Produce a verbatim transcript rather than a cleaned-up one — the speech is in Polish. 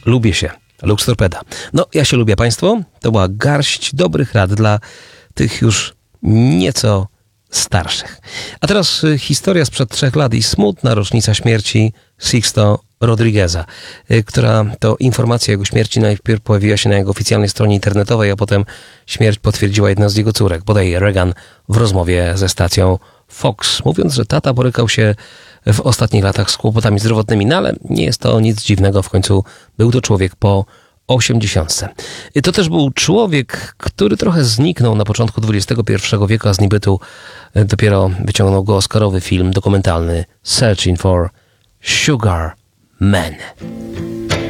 Lubię się. Lux Torpeda. No, ja się lubię, państwo. To była garść dobrych rad dla tych już nieco starszych. A teraz y, historia sprzed trzech lat i smutna rocznica śmierci Sixto Rodrigueza, y, która to informacja jego śmierci najpierw pojawiła się na jego oficjalnej stronie internetowej, a potem śmierć potwierdziła jedna z jego córek, bodaj Reagan, w rozmowie ze stacją Fox, mówiąc, że tata borykał się w ostatnich latach z kłopotami zdrowotnymi, no ale nie jest to nic dziwnego, w końcu był to człowiek po osiemdziesiątce. I to też był człowiek, który trochę zniknął na początku dwudziestego pierwszego wieku, a z niebytu dopiero wyciągnął go oscarowy film dokumentalny Searching for Sugar Man.